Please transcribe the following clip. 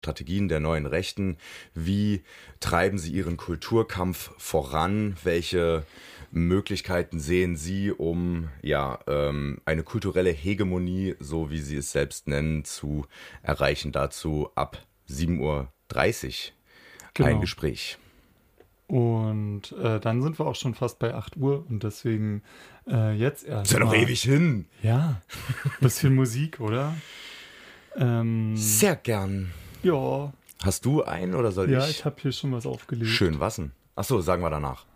Strategien der neuen Rechten. Wie treiben sie ihren Kulturkampf voran? Welche Möglichkeiten sehen Sie, um eine kulturelle Hegemonie, so wie Sie es selbst nennen, zu erreichen? Dazu ab 7:30 Uhr ein Gespräch. Und dann sind wir auch schon fast bei 8 Uhr und deswegen jetzt erst. Ist ja noch ewig hin. Ja, bisschen Musik, oder? Sehr gern. Ja. Hast du einen oder soll ich? Ja, ich habe hier schon was aufgelegt. Schön, was denn? Achso, sagen wir danach.